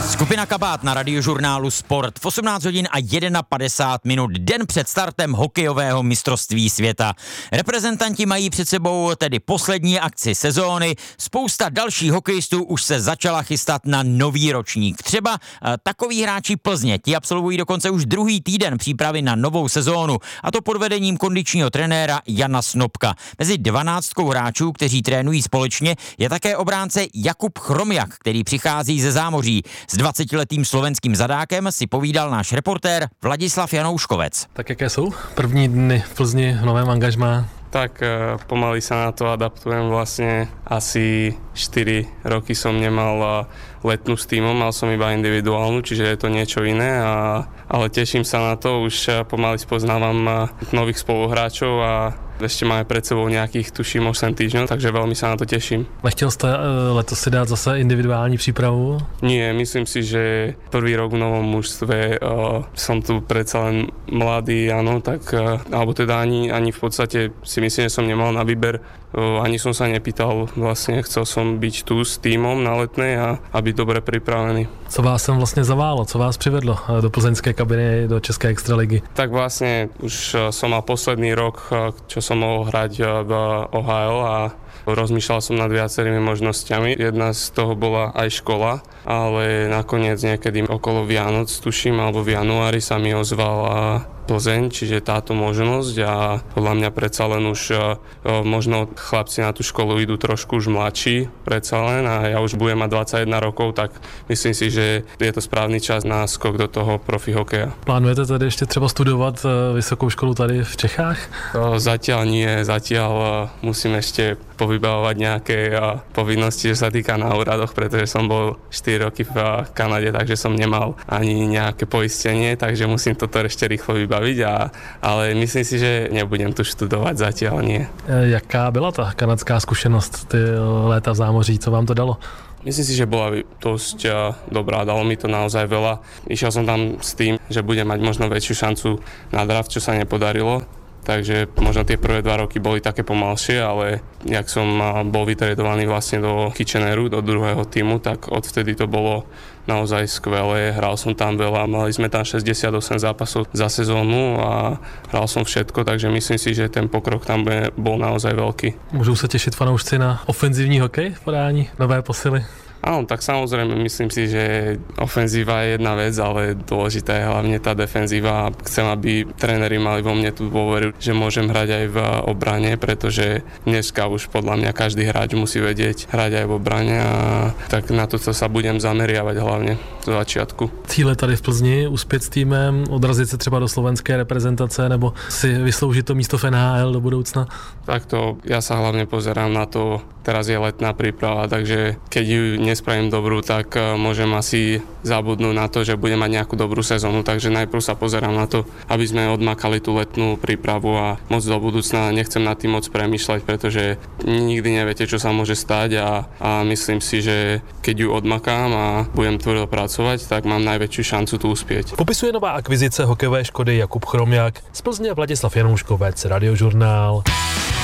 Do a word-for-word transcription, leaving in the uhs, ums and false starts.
Skupina Kabát na radiožurnálu Sport v osmnáct hodin a padesát jedna minut, den před startem hokejového mistrovství světa. Reprezentanti mají před sebou tedy poslední akci sezóny. Spousta dalších hokejistů už se začala chystat na nový ročník. Třeba eh, takoví hráči Plzně, ti absolvují dokonce už druhý týden přípravy na novou sezónu, a to pod vedením kondičního trenéra Jana Snopka. Mezi dvanáctkou hráčů, kteří trénují společně, je také obránce Jakub Chromjak, který přichází ze Zámoří. S dvacetiletým slovenským zadákem si povídal náš reportér Vladislav Janouškovec. Tak jaké jsou první dny v Plzni v novém angažmá? Tak pomaly sa na to adaptujem. Vlastne asi štyri roky som nemal letnú s tímom, mal som iba individuálnu, čiže je to niečo iné, a, ale teším sa na to, už pomaly spoznávam nových spoluhráčov a ešte máme pred sebou nejakých, tuším, osem týždňov, takže veľmi sa na to teším. Nechtěl jste letos si dát zase individuální přípravu? Nie, myslím si, že prvý rok v novom mužstve, uh, som tu predsa len mladý, áno, tak, uh, alebo teda ani, ani v podstate si myslím, že som nemal na výber, uh, ani som sa nepýtal, vlastne chcel som byť tu s tímom na letnej a, a byť dobre pripravený. Co vás sem vlastně zaválo? Co vás přivedlo do plzeňské kabiny, do České extraligy? Tak vlastne už som mal posledný rok, čo som mohol hrať v ó há el, a rozmýšľal som nad viacerými možnosťami. Jedna z toho bola aj škola, ale nakoniec niekedy okolo Vianoc, tuším, alebo v januári sa mi ozvala Plzeň, čiže táto možnosť, a podľa mňa predsa len už možno chlapci na tú školu idú trošku už mladší, predsa len, a ja už budem mať dvadsaťjeden rokov, tak myslím si, že je to správny čas na skok do toho profi hokeja. Plánujete tady ještě třeba studovat vysokou školu tady v Čechách? Zatiaľ nie, zatiaľ musím ešte povybavovať nejaké povinnosti, čo sa týka na úradoch, pretože som bol štyri roky v Kanade, takže som nemal ani nejaké poistenie, takže musím toto ešte rýchlo vybaviť, a, ale myslím si, že nebudem tu študovať, zatiaľ nie. Jaká byla ta kanadská zkušenost, ty léta v zámoří, co vám to dalo? Myslím si, že bola dosť dobrá, dalo mi to naozaj veľa. Išiel som tam s tým, že budem mať možno väčšiu šancu na draft, čo sa nepodarilo. Takže možno tie prvé dva roky boli také pomalšie, ale jak som bol vytredovaný vlastne do Kitcheneru, do druhého týmu, tak odvtedy to bolo naozaj skvelé. Hral som tam veľa, mali sme tam šesťdesiatosem zápasov za sezónu a hral som všetko, takže myslím si, že ten pokrok tam bol naozaj veľký. Môžu sa tešiť fanoušci na ofenzívny hokej v podání, nové posily? Áno, tak samozrejme, myslím si, že ofenzíva je jedna vec, ale dôležitá je hlavne tá defenzíva. Chcem, aby tréneri mali vo mne tú dôveru, že môžem hrať aj v obrane, pretože dneska už podľa mňa každý hráč musí vedieť hrať aj v obrane, a tak na to, co sa budem zameriavať hlavne do začiatku. Cíle tady v Plzni, uspět s týmem, odrazit se třeba do slovenské reprezentace nebo si vysloužit to místo v en há el do budoucna? Takto ja sa hlavne pozerám na to, teraz je letná príprava, takže keď ju nespravím dobrú, tak môžem asi zabudnúť na to, že budem mať nejakú dobrú sezónu, takže najprv sa pozerám na to, aby sme odmakali tú letnú prípravu a moc do budúcna nechcem nad tým moc premýšľať, pretože nikdy neviete, čo sa môže stať, a, a myslím si, že keď ju odmakám a budem tvrdo pracovať, tak mám najväčšiu šancu tu uspieť. Popisuje nová akvizice hokejové Škody Jakub Chromjak, z Plzně Vladislav Janouškovec, Radiožurnál.